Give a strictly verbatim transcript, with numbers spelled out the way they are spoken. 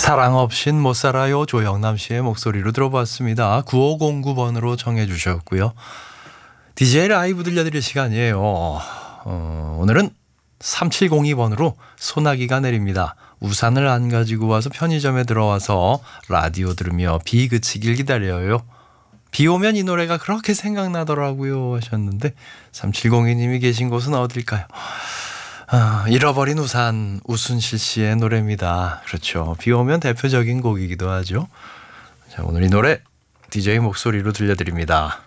사랑 없인 못 살아요. 조영남 씨의 목소리로 들어봤습니다. 구오공구 번으로 청해 주셨고요. 디제이 라이브 들려드릴 시간이에요. 어, 오늘은 삼칠공이 번으로 소나기가 내립니다. 우산을 안 가지고 와서 편의점에 들어와서 라디오 들으며 비 그치길 기다려요. 비 오면 이 노래가 그렇게 생각나더라고요 하셨는데 삼칠공이 님이 계신 곳은 어딜까요? 아, 잃어버린 우산, 우순실 씨의 노래입니다. 그렇죠. 비 오면 대표적인 곡이기도 하죠. 자, 오늘 이 노래 디제이 목소리로 들려드립니다.